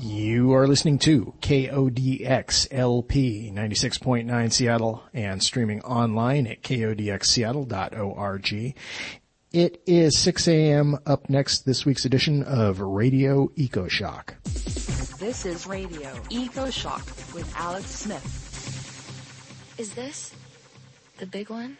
You are listening to KODX LP 96.9 Seattle and streaming online at kodxseattle.org. It is 6 a.m. Up next, this week's edition of Radio EcoShock. This is Radio EcoShock with Alex Smith. Is this the big one?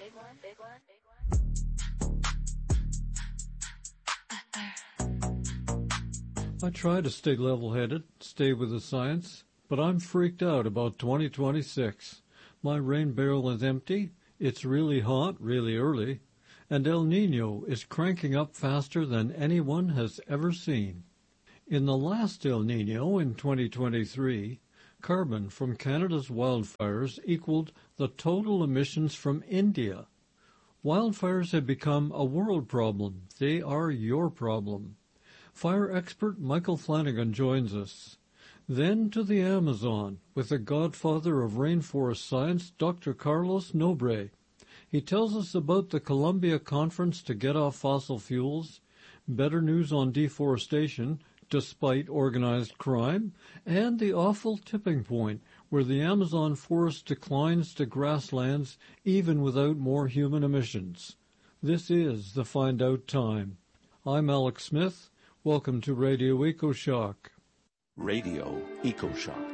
I try to stay level-headed, stay with the science, but I'm freaked out about 2026. My rain barrel is empty, it's really hot, really early, and El Niño is cranking up faster than anyone has ever seen. In the last El Niño in 2023, carbon from Canada's wildfires equaled the total emissions from India. Wildfires have become a world problem. They are your problem. Fire expert Michael Flanagan joins us. Then to the Amazon with the godfather of rainforest science, Dr. Carlos Nobre. He tells us about the Columbia Conference to get off fossil fuels, better news on deforestation despite organized crime, and the awful tipping point where the Amazon forest declines to grasslands even without more human emissions. This is the Find Out Time. I'm Alex Smith. Welcome to Radio EcoShock. Radio EcoShock.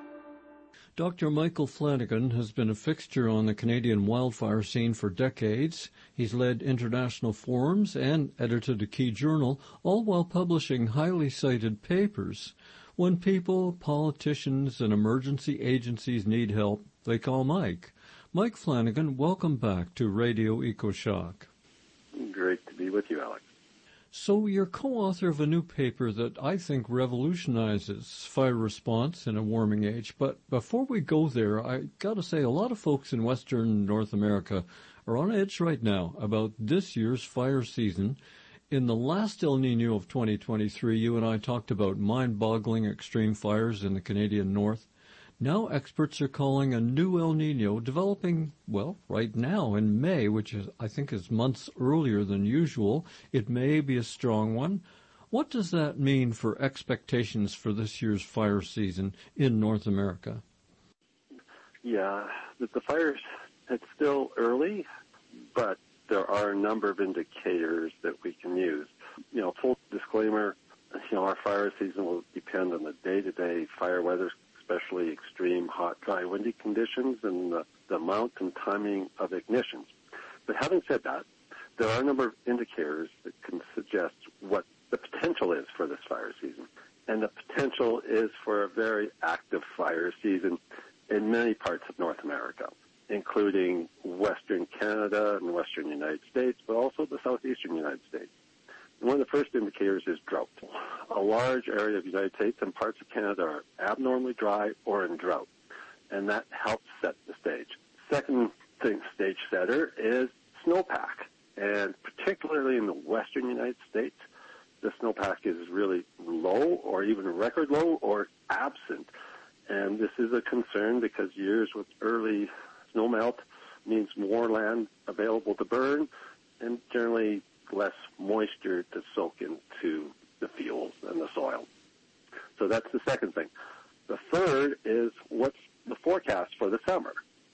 Dr. Michael Flanagan has been a fixture on the Canadian wildfire scene for decades. He's led international forums and edited a key journal, all while publishing highly cited papers. When people, politicians, and emergency agencies need help, they call Mike. Mike Flanagan, welcome back to Radio EcoShock. Great to be with you, Alex. So you're co-author of a new paper that I think revolutionizes fire response in a warming age. But before we go there, I got to say a lot of folks in Western North America are on edge right now about this year's fire season. In the last El Niño of 2023, you and I talked about mind-boggling extreme fires in the Canadian North. Now experts are calling a new El Niño developing, well, right now in May, which I think is months earlier than usual. It may be a strong one. What does that mean for expectations for this year's fire season in North America? Yeah, the fires, it's still early, but there are a number of indicators that we can use. You know, full disclaimer, our fire season will depend on the day-to-day fire weather, especially extreme hot, dry, windy conditions and the amount and timing of ignitions. But having said that, there are a number of indicators that can suggest what the potential is for this fire season. And the potential is for a very active fire season in many parts of North America, including Western Canada and the Western United States, but also the Southeastern United States. One of the first indicators is drought. A large area of the United States and parts of Canada are abnormally dry or in drought, and that helps set the stage. Second stage setter is snowpack, and particularly in the western United States, the snowpack is really low or even record low or absent. And this is a concern because years with early snowmelt means more land available to burn and generally less moisture to soak into the fields and the soil. So that's the second thing. The third is what's the forecast for the summer.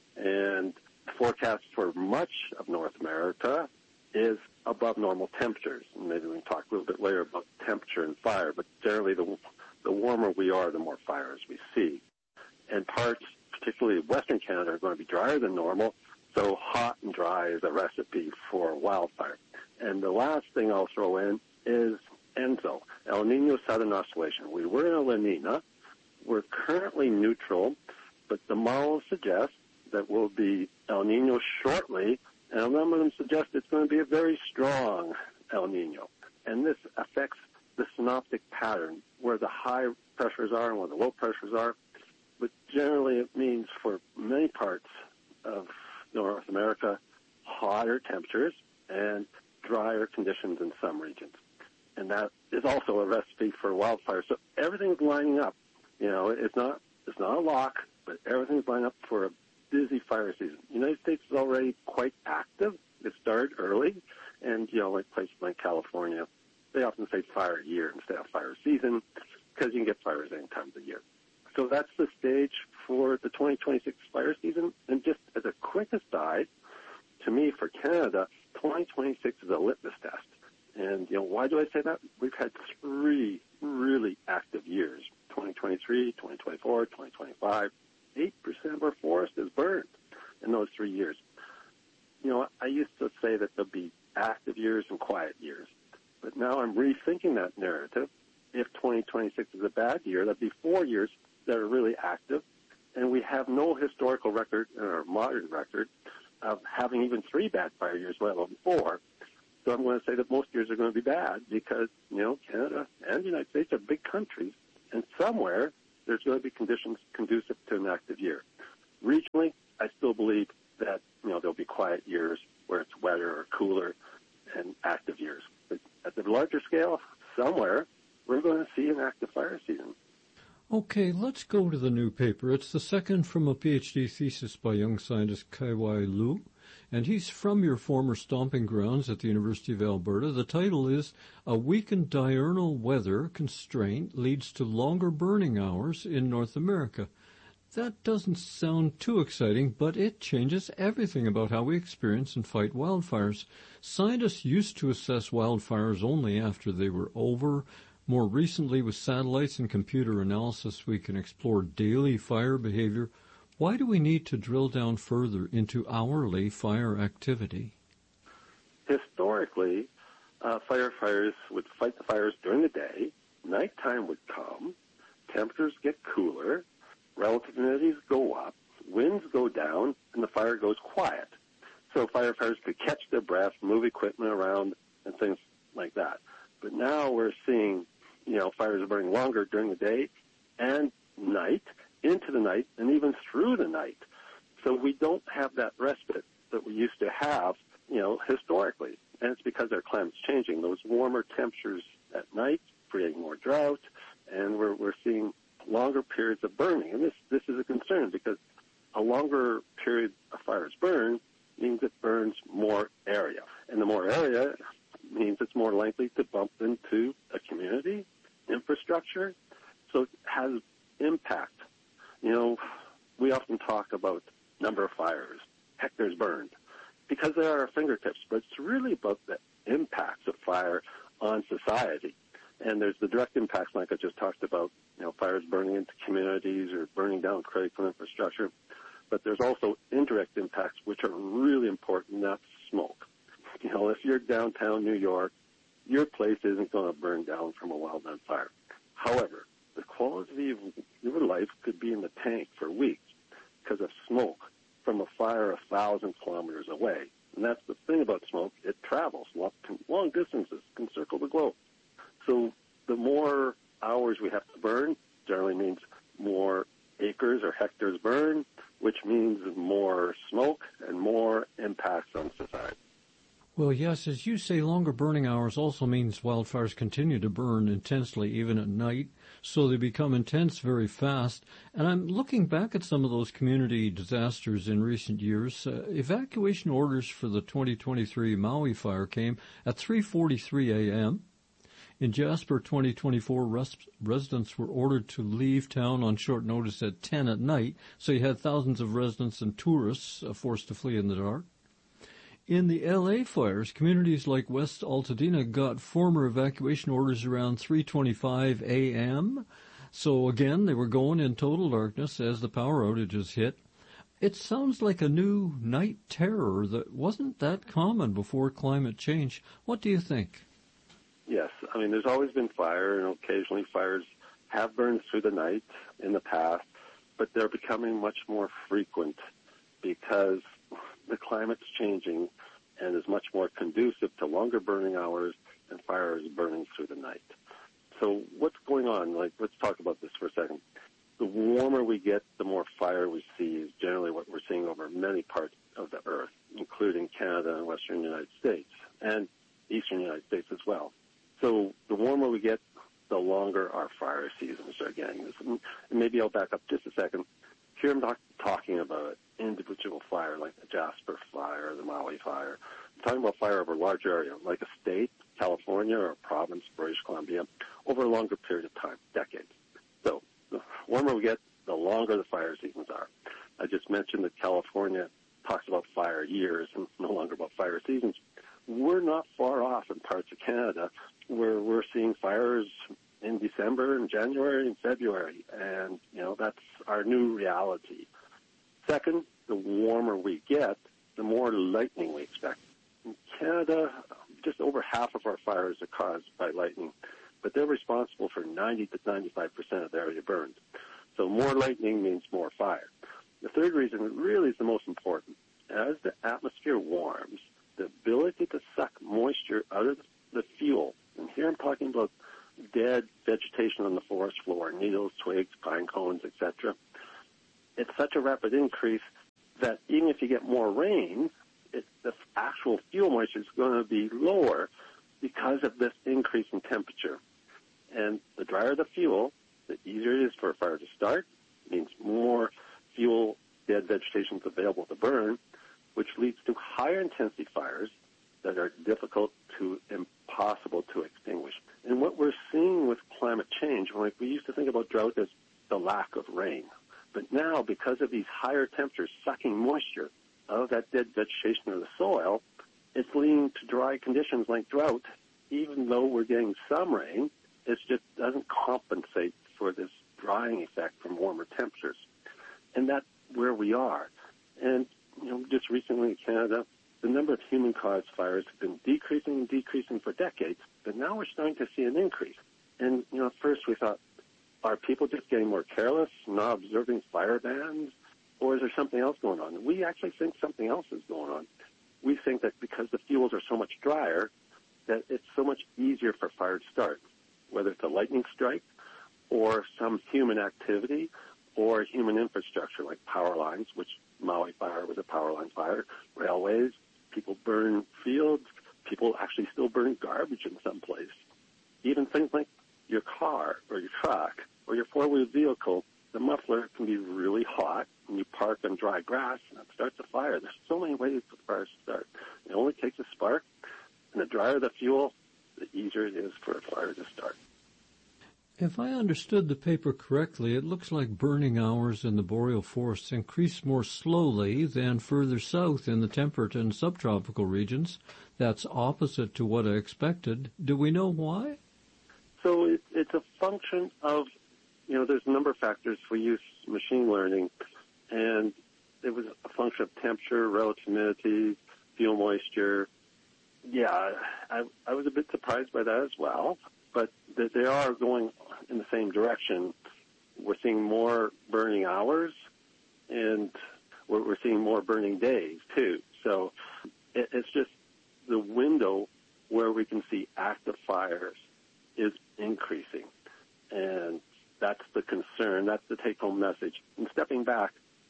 And the forecast for much of North America is above normal temperatures. And maybe we can talk a little bit later about temperature and fire, but generally the warmer we are, the more fires we see. And parts, particularly Western Canada, are going to be drier than normal, so hot and dry is a recipe for wildfire. And the last thing I'll throw in is ENSO, El Niño Southern Oscillation. We were in a La Nina. We're currently neutral, but the models suggest that we'll be El Niño shortly, and a number of them suggest it's going to be a very strong El Niño. And this affects the synoptic pattern, where the high pressures are and where the low pressures are. But generally it means for many parts of North America, hotter temperatures and drier conditions in some regions. And that is also a recipe for wildfire. So everything's lining up. It's not a lock, but everything's lining up for a busy fire season. The United States is already quite active. It started early, and, like places like California, they often say fire year instead of fire season, because because you can get fires any time of the year. So that's the stage for the 2026 fire season. And just as a quick aside, to me, for Canada, 2026 is a litmus test. And, why do I say that? We've had 3 really active years, 2023, 2024, 2025. 8% of our forest is burned in those 3 years. I used to say that there'll be active years and quiet years. But now I'm rethinking that narrative. If 2026 is a bad year, that'd be 4 years that are really active. And we have no historical record in our modern record of having even 3 bad fire years, let alone 4. So I'm going to say that most years are going to be bad because, Canada and the United States are big countries. And somewhere there's going to be conditions conducive to an active year. Regionally, I still believe that, there'll be quiet years where it's wetter or cooler and active years. But at the larger scale, somewhere, we're going to see an active fire season. Okay, let's go to the new paper. It's the second from a PhD thesis by young scientist Kai-Wai Liu, and he's from your former stomping grounds at the University of Alberta. The title is A Weakened Diurnal Weather Constraint Leads to Longer Burning Hours in North America. That doesn't sound too exciting, but it changes everything about how we experience and fight wildfires. Scientists used to assess wildfires only after they were over. More recently, with satellites and computer analysis, we can explore daily fire behavior. Why do we need to drill down further into hourly fire activity? Historically, firefighters would fight the fires during the day. Nighttime would come. Temperatures get cooler. Relative humidities go up. Winds go down, and the fire goes quiet. So firefighters could catch their breath, move equipment around, and things like that. But now we're seeing, fires are burning longer during the day and night, into the night, and even through the night. So we don't have that respite that we used to have, historically. And it's because our climate's changing. Those warmer temperatures at night creating more drought, and we're seeing longer periods of burning. And this is a concern because a longer period of fires burn means it burns more area. And the more area means it's more likely to bump into a community, infrastructure. So it has impact. We often talk about number of fires, hectares burned, because they're at our fingertips, but it's really about the impacts of fire on society. And there's the direct impacts, like I just talked about, fires burning into communities or burning down critical infrastructure. But there's also indirect impacts, which are really important, and that's smoke. If you're downtown New York, your place isn't going to burn down from a wildland fire. However, the quality of your life could be in the tank for weeks because of smoke from a fire 1,000 kilometers away. And that's the thing about smoke. It travels long distances, can circle the globe. So the more hours we have to burn generally means more acres or hectares burn, which means more smoke and more impacts on society. Well, yes, as you say, longer burning hours also means wildfires continue to burn intensely even at night, so they become intense very fast. And I'm looking back at some of those community disasters in recent years. Evacuation orders for the 2023 Maui fire came at 3:43 a.m. In Jasper 2024, residents were ordered to leave town on short notice at 10 at night, so you had thousands of residents and tourists forced to flee in the dark. In the L.A. fires, communities like West Altadena got former evacuation orders around 3:25 a.m., so again, they were going in total darkness as the power outages hit. It sounds like a new night terror that wasn't that common before climate change. What do you think? Yes, there's always been fire, and occasionally fires have burned through the night in the past, but they're becoming much more frequent because the climate's changing and is much more conducive to longer burning hours and fires burning through the night. So what's going on? Let's talk about this for a second. The warmer we get, the more fire we see is generally what we're seeing over many parts of the earth, including Canada and western United States, and eastern United States as well. So the warmer we get, the longer our fire seasons are getting. And maybe I'll back up just a second. Here I'm not talking about an individual fire like the Jasper fire or the Maui fire. I'm talking about fire over a large area, like a state, California, or a province, British Columbia, over a longer period of time, decades. warmer we get, the longer the fire seasons are. I just mentioned that California talks about fire years and no longer about fire seasons. We're not far off in parts of Canada where we're seeing fires in December and January and February, and, that's our new reality. Second, the warmer we get, the more lightning we expect. In Canada, just over half of our fires are caused by lightning, but they're responsible for 90 to 95% of the area burned. So more lightning means more fire. The third reason really is the most important. As the atmosphere warms, the ability to suck moisture out of the fuel, and here I'm talking about dead vegetation on the forest floor, needles, twigs, pine cones, etc. It's such a rapid increase that even if you get more rain, the actual fuel moisture is going to be lower because of this increase in temperature. And the drier the fuel, the easier it is for a fire to start. It means more fuel, dead vegetation is available to burn, which leads to higher intensity fires that are difficult to, impossible to extinguish. And what we're seeing with climate change, we used to think about drought as the lack of rain. But now, because of these higher temperatures sucking moisture out of that dead vegetation of the soil, it's leading to dry conditions like drought. Even though we're getting some rain, it just doesn't compensate for this drying effect from warmer temperatures. And that's where we are. And, just recently in Canada, the number of human-caused fires have been decreasing for decades, but now we're starting to see an increase. And, at first we thought, are people just getting more careless, not observing fire bans, or is there something else going on? We actually think something else is going on. We think that because the fuels are so much drier, that it's so much easier for fire to start, whether it's a lightning strike or some human activity or human infrastructure like power lines, which Maui fire was a power line fire, railways, people burn fields, people actually still burn garbage in some place. Even things like your car or your truck or your four-wheel vehicle, the muffler can be really hot and you park on dry grass and it starts a fire. There's so many ways for fires to start. It only takes a spark, and the drier the fuel, the easier it is for a fire to start. If I understood the paper correctly, it looks like burning hours in the boreal forests increase more slowly than further south in the temperate and subtropical regions. That's opposite to what I expected. Do we know why? So it's a function of, there's a number of factors. We use machine learning, and it was a function of temperature, relative humidity, fuel moisture. Yeah, I was a bit surprised by that as well, but they are going in the same direction. We're seeing more burning hours, and we're seeing more burning days, too. So it's just the window where we can see active fires is increasing, and that's the concern. That's the take-home message. And stepping back,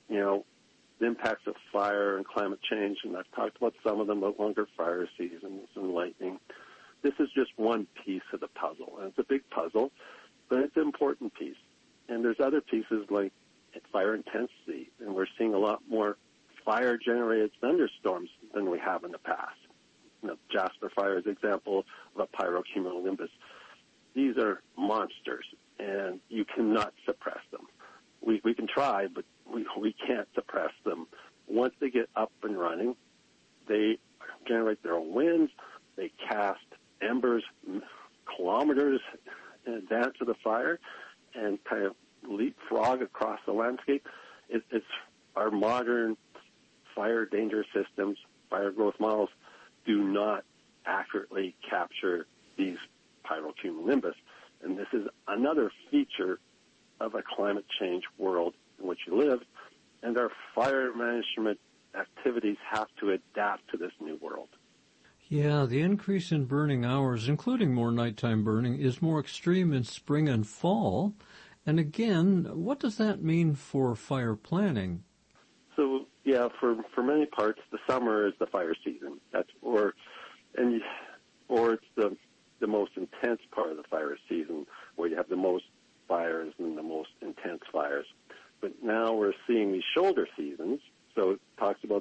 the impacts of fire and climate change, and I've talked about some of them, about longer fire seasons and lightning. This is just one piece of the puzzle, and it's a big puzzle, but it's an important piece. And there's other pieces like fire intensity, and we're seeing a lot more fire-generated thunderstorms than we have in the past. Jasper Fire is an example of a pyrocumulonimbus. These are monsters, and you cannot suppress them. We can try, but we can't suppress them. Once they get up and running, they generate their own winds. They cast embers kilometers in advance of the fire and kind of leapfrog across the landscape. It's our modern fire danger systems, fire growth models, do not accurately capture these pyrocumulonimbus. And this is another feature of a climate change world in which you live, and our fire management activities have to adapt to this new world. Yeah, the increase in burning hours, including more nighttime burning, is more extreme in spring and fall. And again, what does that mean for fire planning? So, yeah, for many parts, the summer is the fire season. Or it's the most intense part of the fire season, where you have the most fires and the most intense fires. But now we're seeing these shoulder seasons. So it talks about,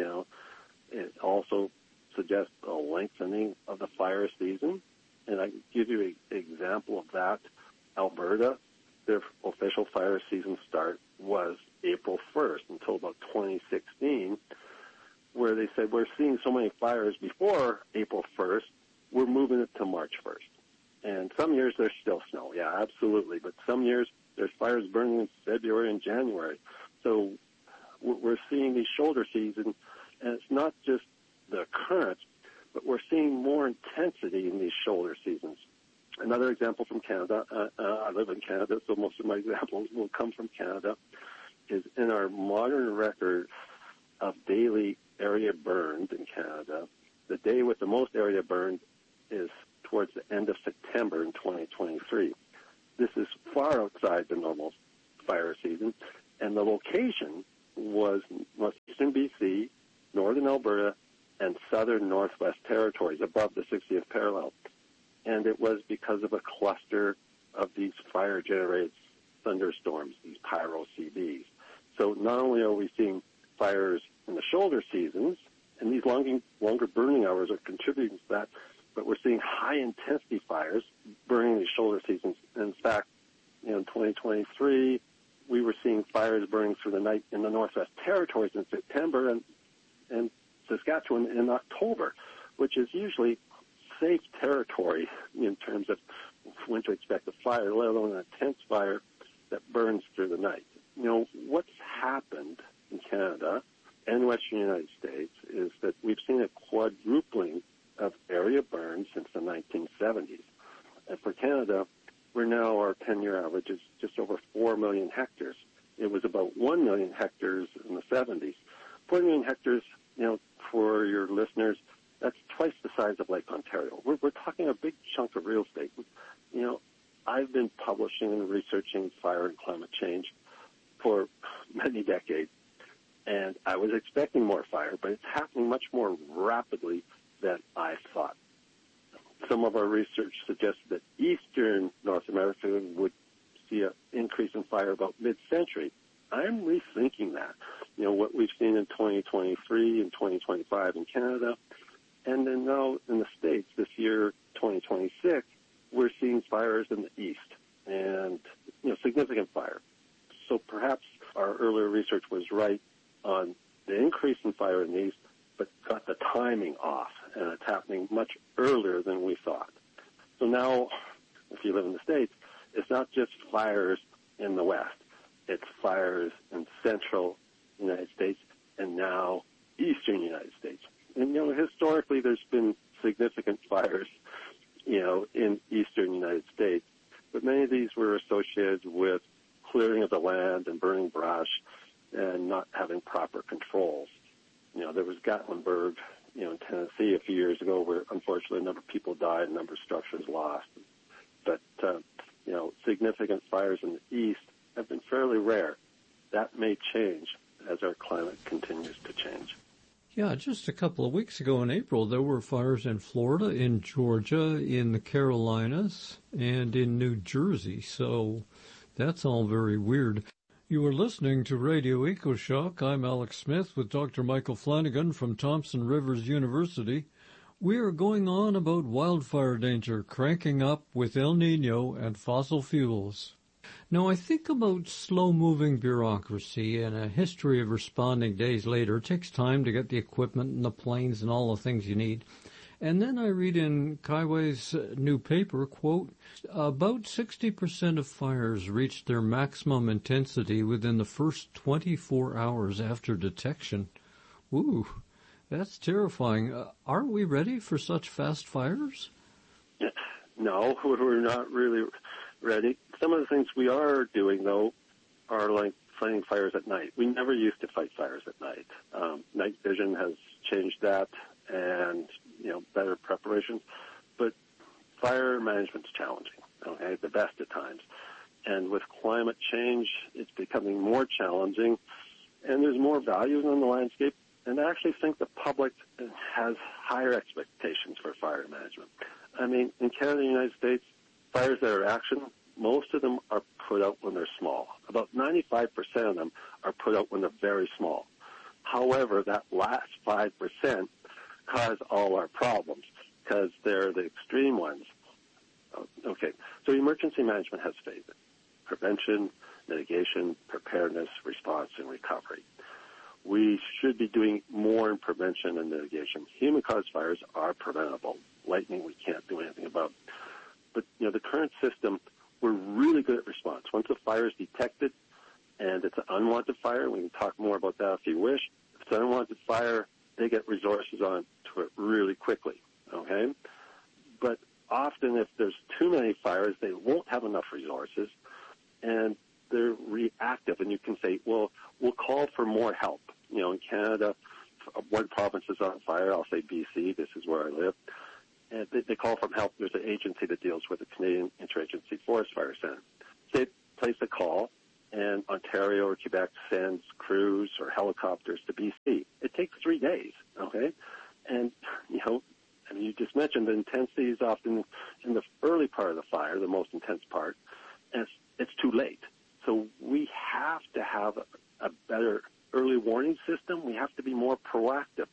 it also suggests a lengthening of the fire season. And I can give you an example of that. Alberta their official fire season start was April 1st until about 2016, where they said, we're seeing so many fires before April 1st, we're moving it to March 1st. And some years there's still snow, yeah, absolutely. But some years there's fires burning in February and January. So we're seeing these shoulder seasons, and it's not just the occurrence, but we're seeing more intensity in these shoulder seasons. Another example from Canada, I live in Canada, so most of my examples will come from Canada, is in our modern record of daily area burned in Canada, the day with the most area burned is towards the end of September in 2023. This is far outside the normal fire season, and the location was northeastern BC, northern Alberta, and southern Northwest Territories above the 60th parallel. And it was because of a cluster of these fire-generated thunderstorms, these pyro-CVs. So not only are we seeing fires in the shoulder seasons, and these longer burning hours are contributing to that, but we're seeing high-intensity fires burning these shoulder seasons. In fact, in 2023, we were seeing fires burning through the night in the Northwest Territories in September and Saskatchewan in October, which is usually safe territory in terms of when to expect a fire, let alone an intense fire that burns through the night. What's happened in Canada and Western United States is that we've seen a quadrupling of area burns since the 1970s. And for Canada, our 10-year average is just over 4 million hectares. It was about 1 million hectares in the 70s. 4 million hectares, for your listeners, that's twice the size of Lake Ontario. We're talking a big chunk of real estate. I've been publishing and researching fire and climate change for many decades, and I was expecting more fire, but it's happening much more rapidly than I thought. Some of our research suggests that eastern North America would see an increase in fire about mid-century. I'm rethinking that. What we've seen in 2023 and 2025 in Canada, and then now in the States this year, 2026, we're seeing fires in the east and, significant fire. So perhaps our earlier research was right on the increase in fire in the east, but got the timing off, and it's happening much earlier than we thought. So now, if you live in the States, it's not just fires in the west. It's fires in central United States and now eastern United States. And, historically there's been significant fires, in eastern United States, but many of these were associated with clearing of the land and burning brush and not having proper controls. There was Gatlinburg, in Tennessee a few years ago where unfortunately a number of people died, a number of structures lost. But, significant fires in the east have been fairly rare. That may change as our climate continues to change. Yeah, just a couple of weeks ago in April, there were fires in Florida, in Georgia, in the Carolinas, and in New Jersey. So that's all very weird. You are listening to Radio EcoShock. I'm Alex Smith with Dr. Michael Flanagan from Thompson Rivers University. We are going on about wildfire danger cranking up with El Nino and fossil fuels. Now, I think about slow-moving bureaucracy and a history of responding days later. It takes time to get the equipment and the planes and all the things you need. And then I read in Kaiway's new paper, quote, about 60% of fires reach their maximum intensity within the first 24 hours after detection. Ooh, that's terrifying. Aren't we ready for such fast fires? No, we're not really ready. Some of the things we are doing, though, are like fighting fires at night. We never used to fight fires at night. Night vision has changed that and, better preparations. But fire management's challenging, okay, the best at times. And with climate change, it's becoming more challenging, and there's more values in the landscape. And I actually think the public has higher expectations for fire management. I mean, in Canada and the United States, fires that are action, most of them are put out when they're small. About 95% of them are put out when they're very small. However, that last 5% cause all our problems because they're the extreme ones. Okay, so emergency management has phases. prevention, mitigation, preparedness, response, and recovery. We should be doing more in prevention and mitigation. Human-caused fires are preventable. Lightning we can't do anything about. But, the current system, we're really good at response. Once a fire is detected and it's an unwanted fire, we can talk more about that if you wish. If it's an unwanted fire, they get resources on to it really quickly, okay? But often if there's too many fires, they won't have enough resources, and they're reactive. And you can say, well, we'll call for more help. In Canada, one province is on fire. I'll say BC. This is where I live. And they call for help. There's an agency that deals with the Canadian Interagency Forest Fire Center. They place a call, and Ontario or Quebec sends crews or helicopters to BC. It takes 3 days, okay? And, you just mentioned the intensity is often in the early part of the fire, the most intense part, and it's too late. So we have to have a better early warning system. We have to be more proactive.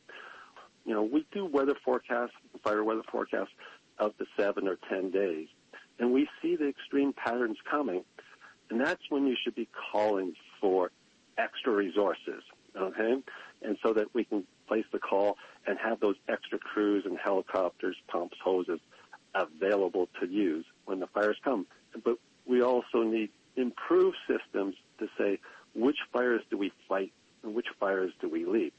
We do weather forecasts, fire weather forecasts of the 7 or 10 days, and we see the extreme patterns coming, and that's when you should be calling for extra resources, okay? And so that we can place the call and have those extra crews and helicopters, pumps, hoses available to use when the fires come. But we also need improved systems to say which fires do we fight and which fires do we leave.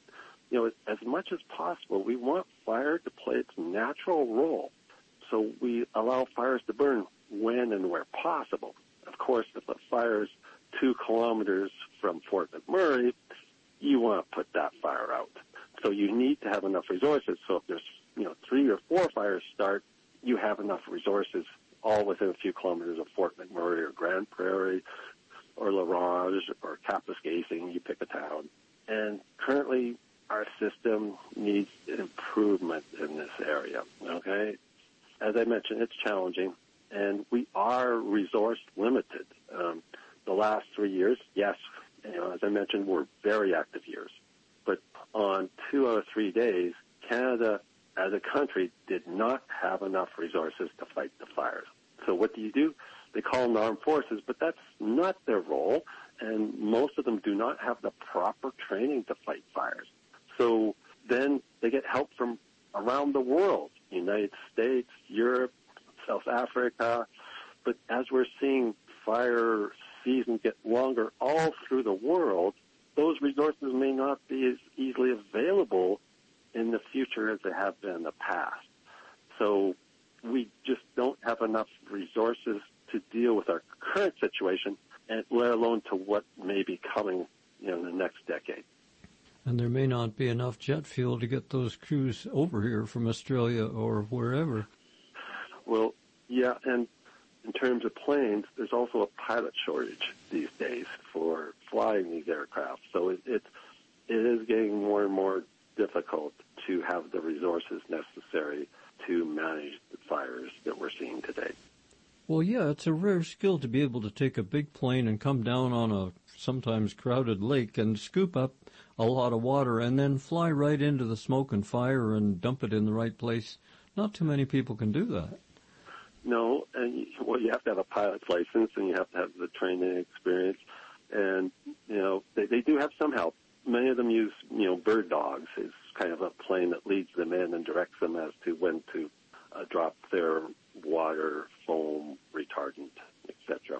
As much as possible, we want fire to play its natural role. So we allow fires to burn when and where possible. Of course, if a fire is 2 kilometers from Fort McMurray, you want to put that fire out. So you need to have enough resources. So if there's, 3 or 4 fires start, you have enough resources all within a few kilometers of Fort McMurray or Grand Prairie or La Ronge or Kapuskasing, you pick a town. And currently, our system needs improvement in this area, okay? As I mentioned, it's challenging, and we are resource limited. The last 3 years, yes, as I mentioned, were very active years. But on 2 out of 3 days, Canada as a country did not have enough resources to fight the fires. So what do? They call them armed forces, but that's not their role, and most of them do not have the proper training to fight fires. So then they get help from around the world, United States, Europe, South Africa. But as we're seeing fire season get longer all through the world, those resources may not be as easily available in the future as they have been in the past. So we just don't have enough resources to deal with our current situation, and let alone to what may be coming in the next decade. And there may not be enough jet fuel to get those crews over here from Australia or wherever. Well, yeah, and in terms of planes, there's also a pilot shortage these days for flying these aircraft. So it is getting more and more difficult to have the resources necessary to manage the fires that we're seeing today. Well, yeah, it's a rare skill to be able to take a big plane and come down on a sometimes crowded lake and scoop up a lot of water and then fly right into the smoke and fire and dump it in the right place. Not too many people can do that. No, and you have to have a pilot's license and you have to have the training experience. And, they do have some help. Many of them use, bird dogs. It's kind of a plane that leads them in and directs them as to when to drop their water, foam, retardant, etc.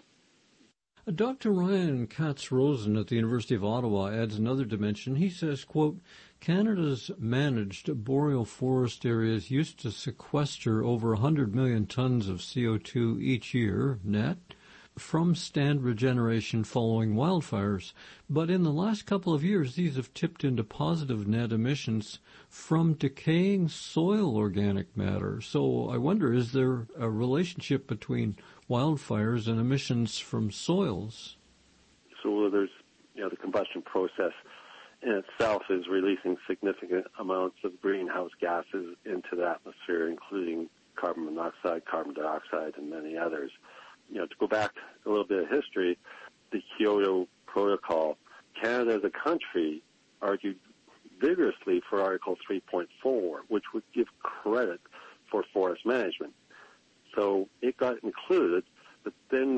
Dr. Ryan Katz-Rosen at the University of Ottawa adds another dimension. He says, quote, Canada's managed boreal forest areas used to sequester over 100 million tons of CO2 each year, net, from stand regeneration following wildfires. But in the last couple of years, these have tipped into positive net emissions from decaying soil organic matter. So I wonder, is there a relationship between wildfires and emissions from soils? So there's, the combustion process in itself is releasing significant amounts of greenhouse gases into the atmosphere, including carbon monoxide, carbon dioxide, and many others. To go back a little bit of history, the Kyoto Protocol, Canada as a country argued vigorously for Article 3.4, which would give credit for forest management. So it got included, but then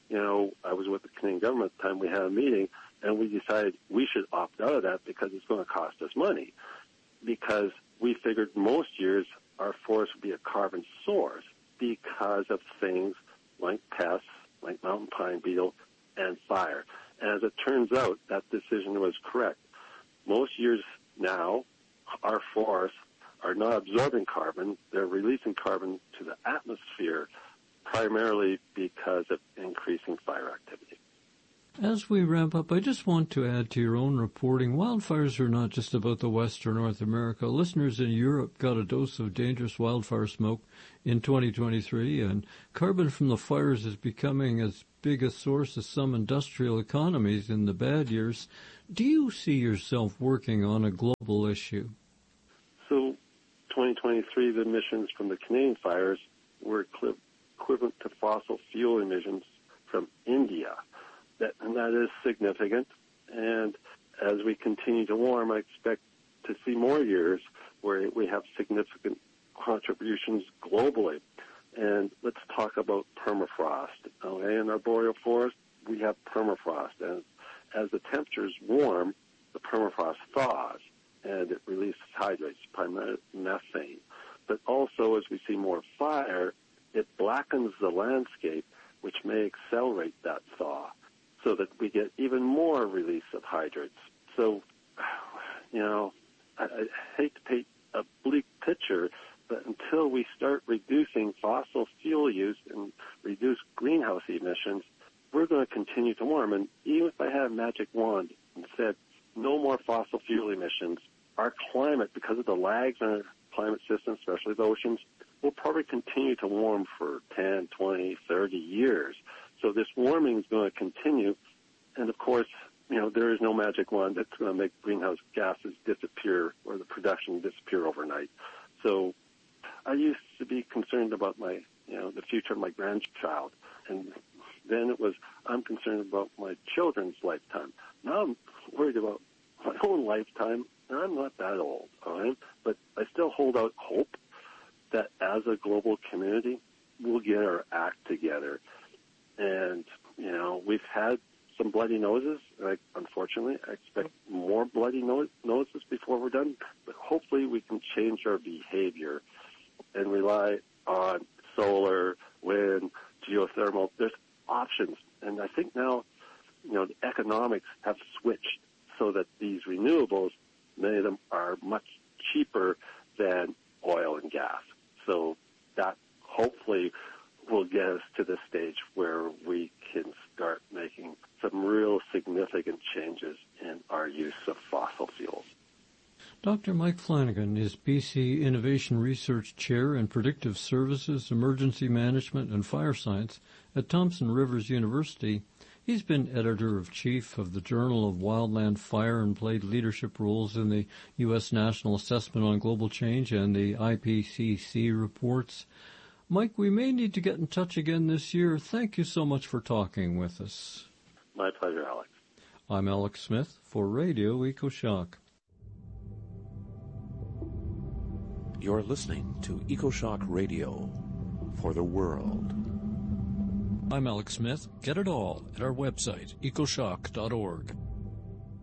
I was with the Canadian government at the time. We had a meeting, and we decided we should opt out of that because it's going to cost us money. Because we figured most years our forest would be a carbon source because of things like pests, like mountain pine beetle, and fire. And as it turns out, that decision was correct. Most years now, our forests are not absorbing carbon. They're releasing carbon to the atmosphere primarily because of increasing fire activity. As we wrap up, I just want to add to your own reporting, wildfires are not just about the West or North America. Listeners in Europe got a dose of dangerous wildfire smoke in 2023, and carbon from the fires is becoming as big a source as some industrial economies in the bad years. Do you see yourself working on a global issue? So 2023, the emissions from the Canadian fires were equivalent to fossil fuel emissions from India. And that is significant. And as we continue to warm, I expect to see more years where we have significant contributions globally. And let's talk about permafrost. Okay? In our boreal forest, we have permafrost. And as the temperatures warm, the permafrost thaws, and it releases hydrates, primarily methane. But also, as we see more fire, it blackens the landscape, which may accelerate that thaw, so that we get even more release of hydrates. So, I hate to paint a bleak picture, but until we start reducing fossil fuel use and reduce greenhouse emissions, we're going to continue to warm. And even if I had a magic wand and said, no more fossil fuel emissions, our climate, because of the lags in our climate system, especially the oceans, will probably continue to warm for 10, 20, 30 years. So this warming is going to continue. And, of course, there is no magic wand that's going to make greenhouse gases disappear or the production disappear overnight. So I used to be concerned about the future of my grandchild. And then it was, I'm concerned about my children's lifetime. Now I'm worried about my own lifetime, and I'm not that old, all right? But I still hold out hope that as a global community, we'll get our act together. And, we've had some bloody noses. Unfortunately, I expect more bloody noses before we're done. But hopefully we can change our behavior and rely on solar, wind, geothermal. There's options. And I think now, the economics have switched so that these renewables, many of them are much cheaper than oil and gas. So that hopefully will get us to the stage where we can start making some real significant changes in our use of fossil fuels. Dr. Mike Flanagan is BC Innovation Research Chair in Predictive Services, Emergency Management, and Fire Science at Thompson Rivers University. He's been editor-in-chief of the Journal of Wildland Fire and played leadership roles in the U.S. National Assessment on Global Change and the IPCC reports. Mike, we may need to get in touch again this year. Thank you so much for talking with us. My pleasure, Alex. I'm Alex Smith for Radio EcoShock. You're listening to EcoShock Radio for the world. I'm Alex Smith. Get it all at our website, ecoshock.org.